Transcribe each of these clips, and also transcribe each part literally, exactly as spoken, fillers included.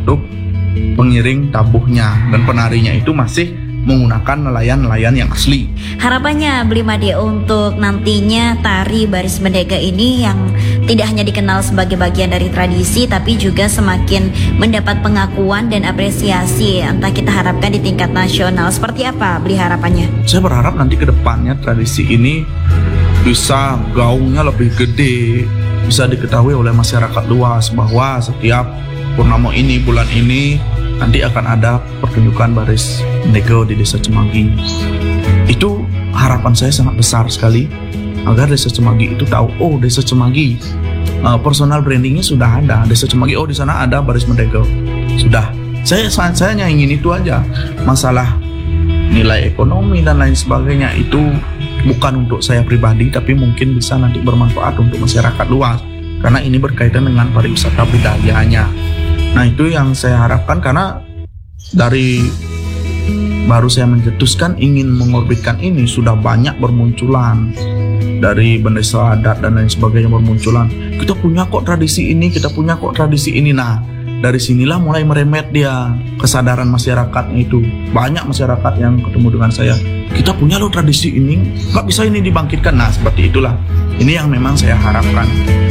untuk pengiring tabuhnya, dan penarinya itu masih menggunakan nelayan-nelayan yang asli. Harapannya Bli Made untuk nantinya tari baris mendega ini yang tidak hanya dikenal sebagai bagian dari tradisi, tapi juga semakin mendapat pengakuan dan apresiasi, entah kita harapkan di tingkat nasional. Seperti apa Bli harapannya? Saya berharap nanti ke depannya tradisi ini bisa gaungnya lebih gede, bisa diketahui oleh masyarakat luas bahwa setiap purnama ini, bulan ini nanti akan ada pertunjukan baris mendega di Desa Cemagi. Itu harapan saya sangat besar sekali, agar Desa Cemagi itu tahu, oh Desa Cemagi uh, personal brandingnya sudah ada. Desa Cemagi, oh di sana ada baris mendega. Sudah. Saya saya hanya ingin itu aja. Masalah nilai ekonomi dan lain sebagainya itu bukan untuk saya pribadi, tapi mungkin bisa nanti bermanfaat untuk masyarakat luas, karena ini berkaitan dengan pariwisata budayanya. Nah itu yang saya harapkan, karena dari baru saya mencetuskan ingin mengorbitkan ini, sudah banyak bermunculan dari bendesa adat dan lain sebagainya bermunculan. Kita punya kok tradisi ini, kita punya kok tradisi ini. Nah dari sinilah mulai meremet dia kesadaran masyarakat itu. Banyak masyarakat yang ketemu dengan saya, kita punya loh tradisi ini, nggak bisa ini dibangkitkan. Nah seperti itulah, ini yang memang saya harapkan.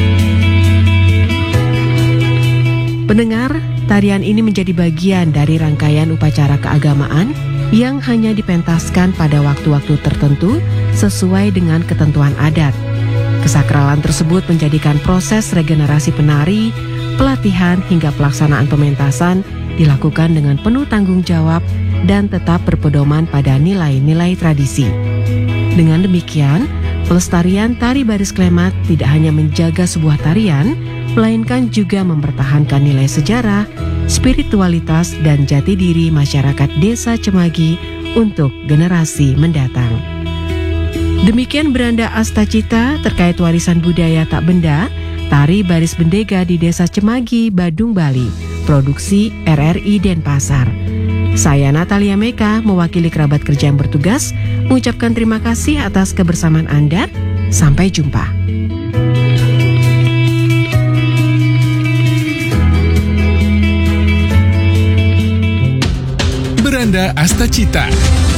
Pendengar, tarian ini menjadi bagian dari rangkaian upacara keagamaan yang hanya dipentaskan pada waktu-waktu tertentu sesuai dengan ketentuan adat. Kesakralan tersebut menjadikan proses regenerasi penari, pelatihan hingga pelaksanaan pementasan dilakukan dengan penuh tanggung jawab dan tetap berpedoman pada nilai-nilai tradisi. Dengan demikian, pelestarian tari baris klemat tidak hanya menjaga sebuah tarian, melainkan juga mempertahankan nilai sejarah, spiritualitas, dan jati diri masyarakat Desa Cemagi untuk generasi mendatang. Demikian beranda Astacita terkait warisan budaya tak benda, tari baris mendega di Desa Cemagi, Badung, Bali, produksi R R I Denpasar. Saya Natalia Meka, mewakili kerabat kerja yang bertugas, mengucapkan terima kasih atas kebersamaan Anda. Sampai jumpa. Beranda Astacita.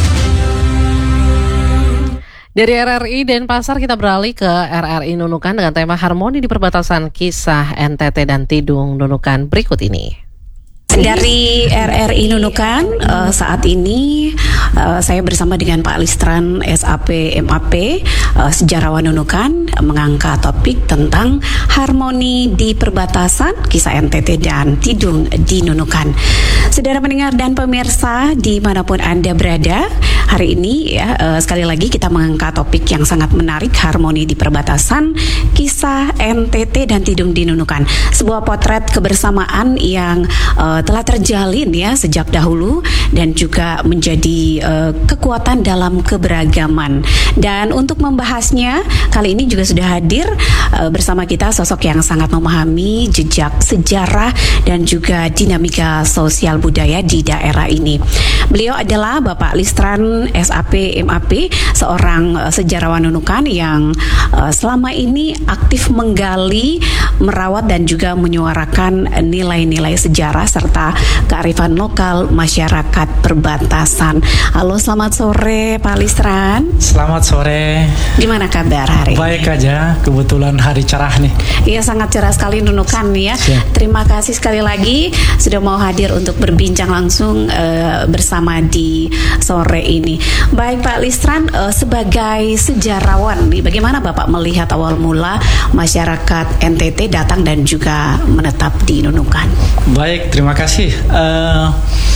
Dari R R I Denpasar kita beralih ke R R I Nunukan dengan tema Harmoni di Perbatasan, kisah N T T dan Tidung Nunukan berikut ini. Dari R R I Nunukan, uh, saat ini uh, saya bersama dengan Pak Listran S A P M A P, uh, sejarawan Nunukan, mengangkat topik tentang harmoni di perbatasan, kisah N T T dan Tidung di Nunukan. Saudara pendengar dan pemirsa dimanapun Anda berada, hari ini ya uh, sekali lagi kita mengangkat topik yang sangat menarik, harmoni di perbatasan, kisah N T T dan Tidung di Nunukan. Sebuah potret kebersamaan yang uh, telah terjalin ya sejak dahulu dan juga menjadi uh, kekuatan dalam keberagaman. Dan untuk membahasnya kali ini juga sudah hadir uh, bersama kita sosok yang sangat memahami jejak sejarah dan juga dinamika sosial budaya di daerah ini. Beliau adalah Bapak Listran S A P M A P, seorang uh, sejarawan Nunukan yang uh, selama ini aktif menggali, merawat dan juga menyuarakan nilai-nilai sejarah serta kearifan lokal masyarakat perbatasan. Halo, selamat sore Pak Listran. Selamat sore. Gimana kabar hari ini? Baik aja, kebetulan hari cerah nih. Iya, sangat cerah sekali Nunukan ya. Siap. Terima kasih sekali lagi sudah mau hadir untuk berbincang langsung uh, bersama di sore ini. Baik Pak Listran, uh, sebagai sejarawan, bagaimana Bapak melihat awal mula masyarakat N T T datang dan juga menetap di Nunukan? Baik, terima kasih. Uh,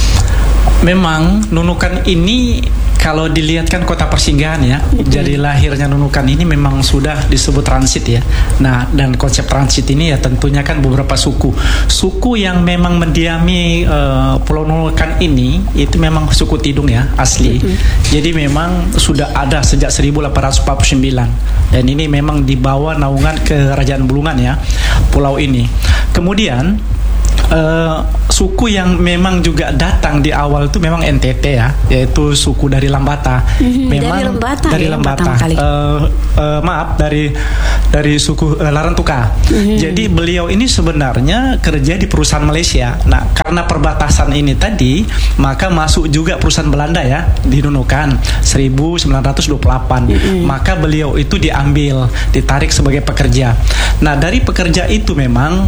memang Nunukan ini kalau dilihat kan kota persinggahan ya, mm-hmm. Jadi lahirnya Nunukan ini memang sudah disebut transit ya. Nah, dan konsep transit ini ya tentunya kan beberapa suku. Suku yang memang mendiami uh, Pulau Nunukan ini itu memang suku Tidung ya, asli. Mm-hmm. Jadi memang sudah ada sejak seribu delapan ratus empat puluh sembilan. Dan ini memang dibawa naungan Kerajaan Bulungan ya, pulau ini. Kemudian Uh, suku yang memang juga datang di awal itu memang N T T ya, yaitu suku dari Lambata. Mm-hmm, memang dari Lembata dari ya, Lembata. kali. Uh, uh, maaf dari dari suku uh, Larantuka. Mm-hmm. Jadi beliau ini sebenarnya kerja di perusahaan Malaysia. Nah, karena perbatasan ini tadi, maka masuk juga perusahaan Belanda ya di Nunukan seribu sembilan ratus dua puluh delapan. Mm-hmm. Maka beliau itu diambil, ditarik sebagai pekerja. Nah, dari pekerja itu memang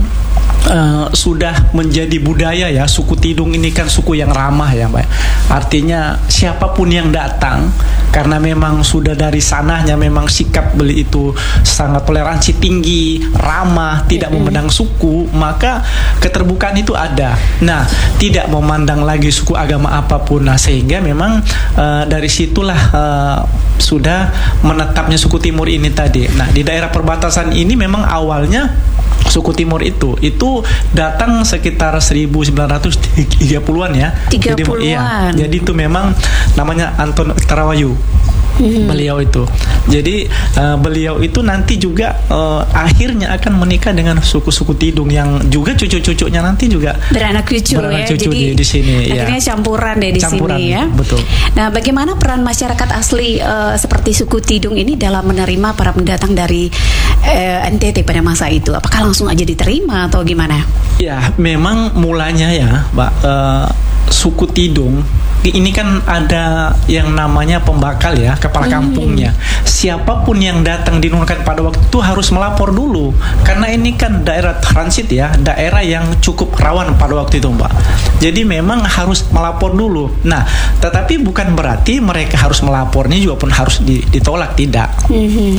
Uh, sudah menjadi budaya ya, suku Tidung ini kan suku yang ramah ya Mbak. Artinya siapapun yang datang, karena memang sudah dari sananya memang sikap beli itu sangat toleransi tinggi, ramah, tidak memandang suku, maka keterbukaan itu ada. Nah, tidak memandang lagi suku agama apapun. Nah, sehingga memang uh, dari situlah uh, sudah menetapnya suku Timur ini tadi. Nah, di daerah perbatasan ini memang awalnya suku Timur itu itu datang sekitar seribu sembilan ratus tiga puluhan ya. tiga puluhan. Jadi, iya, jadi itu memang namanya Anton Tarawayu. Hmm. Beliau itu, jadi uh, beliau itu nanti juga uh, akhirnya akan menikah dengan suku-suku Tidung yang juga cucu-cucunya nanti juga beranak cucu beranak ya. Cucu Jadi di, di sini. Akhirnya ya. campuran deh di campuran, sini ya. Betul. Nah, bagaimana peran masyarakat asli uh, seperti suku Tidung ini dalam menerima para pendatang dari uh, N T T pada masa itu? Apakah langsung aja diterima atau gimana? Ya, memang mulanya ya, Mbak. Uh, suku Tidung ini kan ada yang namanya pembakal ya, kepala kampungnya. Hmm. Siapapun yang datang di Nunukan pada waktu itu harus melapor dulu, karena ini kan daerah transit ya, daerah yang cukup rawan pada waktu itu Mbak. Jadi memang harus melapor dulu. Nah, tetapi bukan berarti mereka harus melapornya juga pun harus ditolak, tidak. Hmm.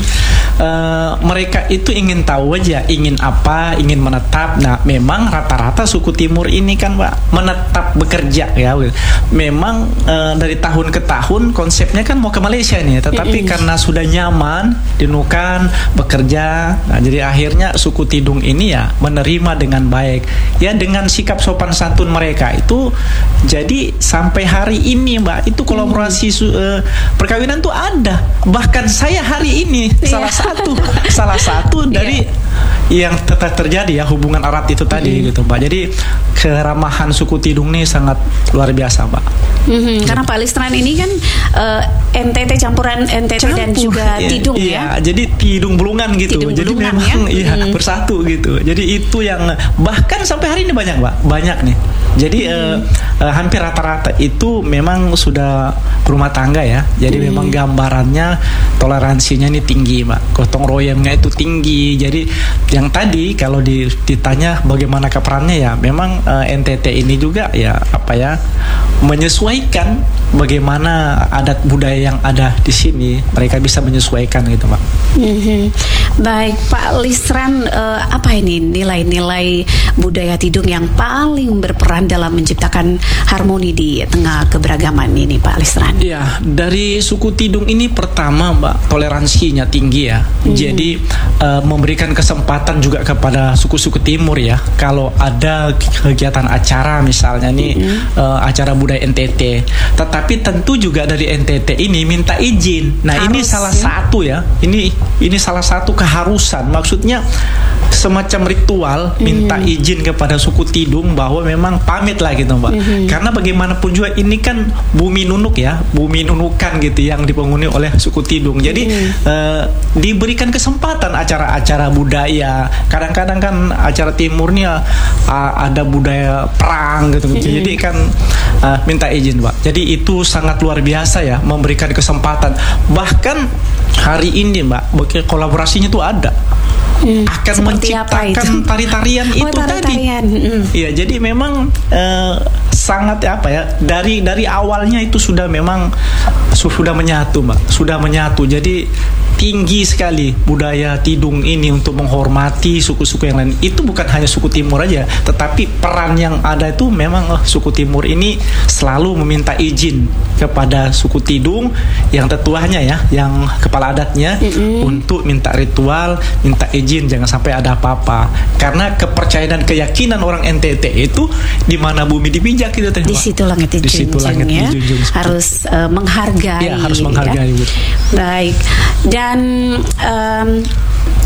Uh, mereka itu ingin tahu aja, ingin apa, ingin menetap. Nah, memang rata-rata suku Timur ini kan Mbak menetap bekerja ya. Memang uh, dari tahun ke tahun konsepnya kan mau ke Malaysia nih, tetapi mm-hmm. karena sudah nyaman di Nunukan bekerja, nah jadi akhirnya suku Tidung ini ya menerima dengan baik ya, dengan sikap sopan santun mereka itu. Jadi sampai hari ini Mbak itu kolaborasi mm-hmm. uh, perkawinan tuh ada. Bahkan saya hari ini yeah. salah satu salah satu dari yeah. yang tetap terjadi ya hubungan erat itu tadi mm-hmm. gitu Mbak. Jadi keramahan suku Tidung ini sangat luar biasa Mbak. Mm-hmm, karena Pak Listran ini kan uh, N T T campuran N T T Campur, dan juga iya, Tidung iya, ya. Jadi Tidung Bulungan gitu. Tidung jadi Bulungan, memang ya? iya mm. bersatu gitu. Jadi itu yang bahkan sampai hari ini banyak Mbak, banyak nih. Jadi mm. uh, uh, hampir rata-rata itu memang sudah berumah tangga ya. Jadi mm. memang gambarannya toleransinya ini tinggi Mbak. Gotong royongnya itu tinggi. Jadi yang tadi kalau ditanya bagaimana perannya ya, memang uh, N T T ini juga ya apa ya menyesuaikan bagaimana adat budaya yang ada di sini, mereka bisa menyesuaikan gitu Pak. Mm-hmm. Baik Pak Listran, uh, apa ini nilai-nilai budaya Tidung yang paling berperan dalam menciptakan harmoni di tengah keberagaman ini Pak Listran? Ya, dari suku Tidung ini pertama Mbak toleransinya tinggi ya. Mm-hmm. Jadi uh, memberikan kesempatan juga kepada suku-suku Timur ya. Kalau ada kegiatan acara misalnya nih mm-hmm. uh, acara budaya N T T, tetapi tentu juga dari N T T ini minta izin. Nah, harus, ini salah ya? satu ya. Ini ini salah satu keharusan. Maksudnya semacam ritual mm-hmm. minta izin kepada suku Tidung bahwa memang pamit lah gitu Mbak. Mm-hmm. Karena bagaimanapun juga ini kan bumi Nunuk ya, bumi Nunukan gitu yang dipenghuni oleh suku Tidung. Jadi mm-hmm. uh, diberikan kesempatan acara-acara budaya. Kadang-kadang kan acara Timurnya uh, ada budaya perang gitu. Mm-hmm. Jadi kan uh, minta izin Mbak. Jadi itu sangat luar biasa ya, memberikan kesempatan. Bahkan hari ini Mbak, kolaborasinya tuh ada. Hmm, akan menciptakan tari-tarian oh, itu tari-tarian. tadi. Iya, hmm. jadi memang uh, sangat apa ya, dari dari awalnya itu sudah memang sudah menyatu Mbak, sudah menyatu. Jadi tinggi sekali budaya Tidung ini untuk menghormati suku-suku yang lain. Itu bukan hanya suku Timur aja, tetapi peran yang ada itu memang oh, suku Timur ini selalu meminta izin kepada suku Tidung yang tetuanya ya, yang kepala adatnya mm-hmm. untuk minta ritual, minta izin, jangan sampai ada apa-apa. Karena kepercayaan dan keyakinan orang N T T itu di mana bumi dipijak gitu teh. Di situ langit dijunjung ya. Harus uh, menghargai. Ya, harus menghargai. Ya. Baik. Dan um,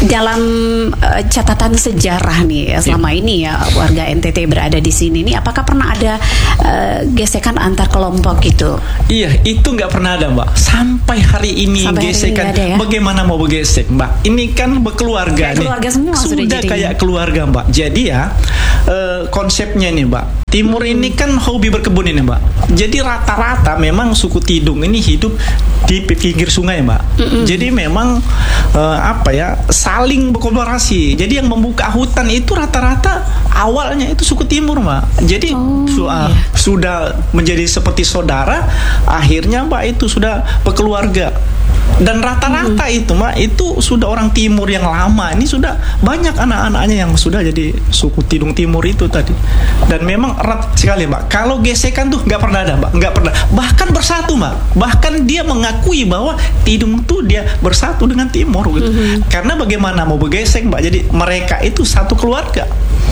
dalam uh, catatan sejarah nih ya, selama ini ya warga N T T berada di sini nih, apakah pernah ada uh, gesekan antar kelompok gitu? Iya, itu nggak pernah ada, Mbak. Sampai hari ini Sampai gesekan. hari ini ada, ya? Bagaimana mau bergesek, Mbak? Ini kan berkeluarga Kayak nih. keluarga semua sudah sudah jadinya. kayak keluarga, Mbak. Jadi ya uh, konsepnya nih, Mbak. Timur ini kan hobi berkebun ini, Mbak. Jadi rata-rata memang suku Tidung ini hidup di pinggir sungai, Mbak. Mm-mm. Jadi memang uh, apa ya, saling berkolaborasi. Jadi yang membuka hutan itu rata-rata awalnya itu suku Timur, Mbak. Jadi Oh, su- uh, iya. sudah menjadi seperti saudara. Akhirnya, Mbak, itu sudah berkeluarga. Dan rata-rata Hmm. itu, Mbak, itu sudah orang Timur yang lama. Ini sudah banyak anak-anaknya yang sudah jadi suku Tidung Timur itu tadi. Dan memang erat sekali, Mbak. Kalau gesekan tuh nggak pernah ada, Mbak. Nggak pernah. Bahkan bersatu, Mbak. Bahkan dia mengakui bahwa Tidung tuh dia bersatu dengan Timur gitu. Hmm. Karena bagaimana mau bergesek, Mbak. Jadi mereka itu satu keluarga.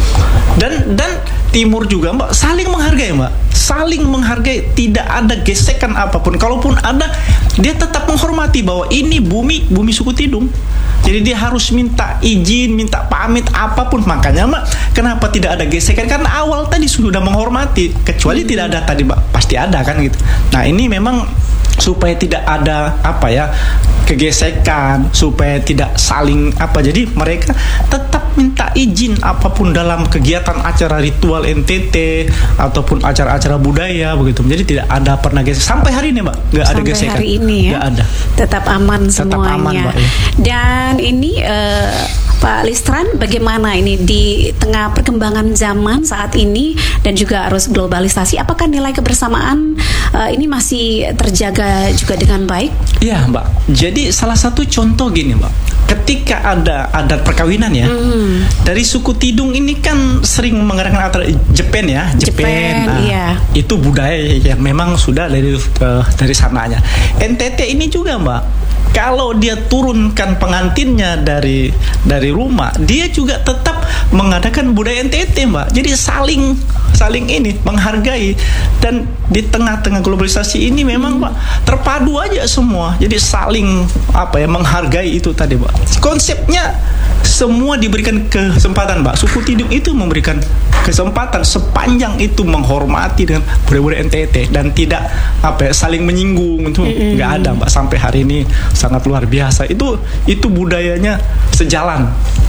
Dan dan Timur juga, Mbak, saling menghargai, Mbak. Saling menghargai, tidak ada gesekan apapun. Kalaupun ada, dia tetap menghormati bahwa ini bumi bumi suku Tidung. Jadi dia harus minta izin, minta pamit apapun. Makanya, Mbak, kenapa tidak ada gesekan? Karena awal tadi sudah menghormati. Kecuali tidak ada tadi, Mbak, pasti ada kan gitu. Nah, ini memang supaya tidak ada apa ya, kegesekan, supaya tidak saling apa, jadi mereka tetap minta izin apapun dalam kegiatan acara ritual N T T ataupun acara-acara budaya begitu. Jadi tidak ada pernah gesek sampai hari ini, Mbak, nggak ada Sampai gesekan. hari ini ya, Nggak ada. tetap aman Tetap semuanya. aman, Mbak, ya. Dan ini eh, Pak Listran, bagaimana ini di tengah perkembangan zaman saat ini dan juga arus globalisasi, apakah nilai kebersamaan eh, ini masih terjaga juga dengan baik? Iya, Mbak. Jadi salah satu contoh gini, Mbak. Ketika ada adat perkawinan ya, Hmm. dari suku Tidung ini kan sering mengadakan acara Jepen ya, Jepen, Jepen. Nah, iya. itu budaya yang memang sudah dari uh, dari sananya. N T T ini juga, Mbak. Kalau dia turunkan pengantinnya dari dari rumah, dia juga tetap mengadakan budaya N T T, Mbak. Jadi saling saling ini menghargai. Dan di tengah-tengah globalisasi ini memang, Mbak, terpadu aja semua. Jadi saling apa ya, menghargai itu tadi, Mbak. Konsepnya semua diberikan kesempatan, Mbak. Suku Tidung itu memberikan kesempatan sepanjang itu menghormati dengan budaya-budaya N T T dan tidak apa ya, saling menyinggung. Itu nggak ada, Mbak, sampai hari ini. Sangat luar biasa. Itu itu budayanya sejalan.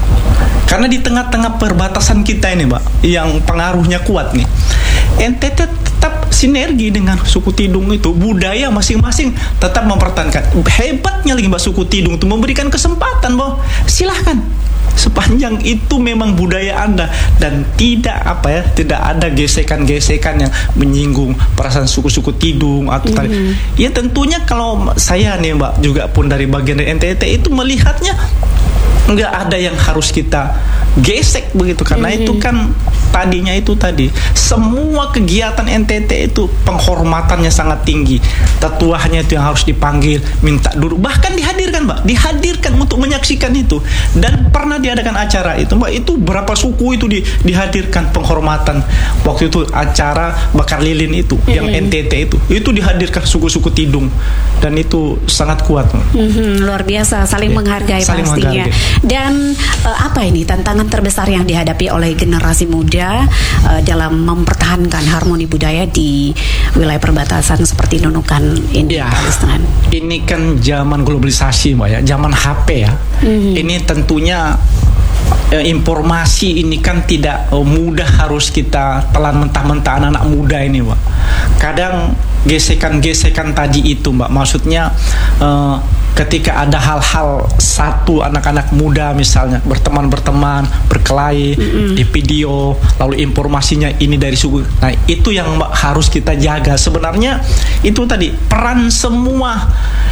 Karena di tengah-tengah perbatasan kita ini, Mbak, yang pengaruhnya kuat nih, N T T tetap sinergi dengan suku Tidung itu, budaya masing-masing tetap mempertahankan. Hebatnya lagi, Mbak, suku Tidung itu memberikan kesempatan bahwa silahkan sepanjang itu memang budaya Anda dan tidak apa ya, tidak ada gesekan-gesekan yang menyinggung perasaan suku-suku Tidung atau tadi. Ya tentunya kalau saya nih, Mbak, juga pun dari bagian dari N T T itu melihatnya nggak ada yang harus kita gesek begitu, karena Mm-hmm. itu kan tadinya itu tadi semua kegiatan N T T itu penghormatannya sangat tinggi. Tetuanya itu yang harus dipanggil, minta duduk, bahkan dihadirkan, Mbak, dihadirkan untuk menyaksikan itu. Dan pernah diadakan acara itu, Mbak, itu berapa suku itu di, dihadirkan penghormatan. Waktu itu acara bakar lilin itu, mm-hmm. yang N T T itu, itu dihadirkan suku-suku Tidung dan itu sangat kuat, Mbak. Mhm, luar biasa, saling Ya, menghargai saling pastinya. menghargai. Dan eh, apa ini tantangan terbesar yang dihadapi oleh generasi muda eh, dalam mempertahankan harmoni budaya di wilayah perbatasan seperti Nunukan ini, Ya, Pak Listran? ini kan zaman globalisasi, Mbak, ya, zaman H P ya. Mhm. Ini tentunya eh, informasi ini kan tidak eh, mudah harus kita telan mentah-mentah anak-anak muda ini, Mbak. Kadang gesekan-gesekan tadi itu, Mbak, maksudnya eh, ketika ada hal-hal satu anak-anak muda misalnya berteman-berteman, berkelahi mm-hmm. di video, lalu informasinya ini dari suku. Nah, itu yang, Mbak, harus kita jaga. Sebenarnya itu tadi peran semua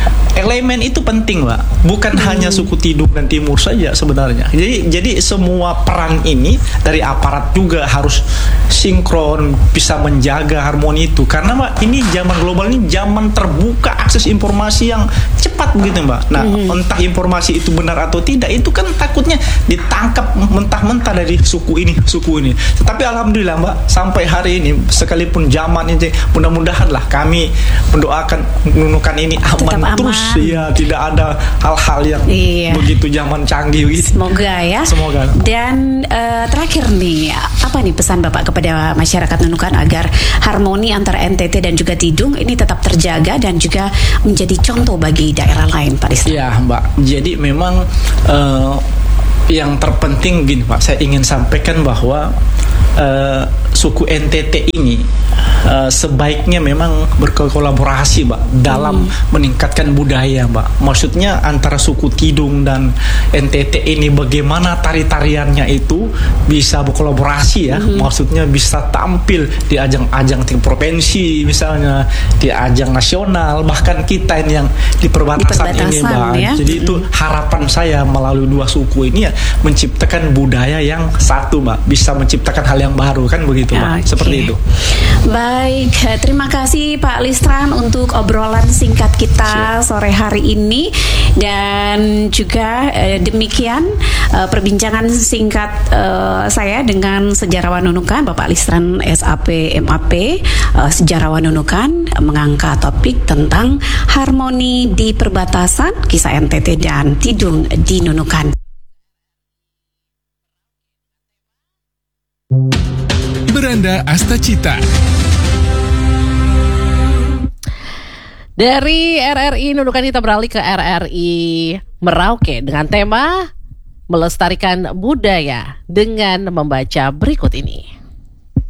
elemen itu penting, Mbak. Bukan mm. hanya suku Tidung dan Timur saja sebenarnya. Jadi jadi semua peran ini dari aparat juga harus sinkron, bisa menjaga harmoni itu. Karena, Mbak, ini zaman global ini zaman terbuka, akses informasi yang cepat begitu. gitu Mbak. Nah, mm-hmm. entah informasi itu benar atau tidak, itu kan takutnya ditangkap mentah-mentah dari suku ini, suku ini. Tetapi alhamdulillah Mbak, sampai hari ini sekalipun zaman ini, mudah-mudahan lah kami mendoakan Nunukan ini aman, aman terus ya, tidak ada hal-hal yang iya. begitu zaman canggih gitu. Semoga ya. Semoga. Dan uh, terakhir nih, apa nih pesan Bapak kepada masyarakat Nunukan agar harmoni antara N T T dan juga Tidung ini tetap terjaga dan juga menjadi contoh bagi daerah lain, Pak Listran? Ya Mbak, jadi memang uh, yang terpenting gini Pak, saya ingin sampaikan bahwa uh, suku N T T ini uh, sebaiknya memang berkolaborasi Mbak dalam hmm. meningkatkan budaya Mbak. Maksudnya antara suku Tidung dan N T T ini bagaimana tari-tariannya itu bisa berkolaborasi ya. Hmm. Maksudnya bisa tampil di ajang-ajang tingkat provinsi misalnya, di ajang nasional, bahkan kita ini yang di perbatasan, di perbatasan ini Mbak. Ya? Jadi hmm. itu harapan saya melalui dua suku ini ya, menciptakan budaya yang satu Mbak, bisa menciptakan hal yang baru kan begitu Mbak. Okay. Seperti itu. Baik, terima kasih Pak Listran untuk obrolan singkat kita Siap. sore hari ini. Dan juga eh, demikian eh, perbincangan singkat eh, saya dengan sejarawan Nunukan Bapak Listran S A P M A P, eh, sejarawan Nunukan, mengangkat topik tentang harmoni di perbatasan kisah N T T dan Tidung di Nunukan. Beranda Astacita. Dari R R I Nunukan kita beralih ke R R I Merauke dengan tema melestarikan budaya dengan membaca berikut ini.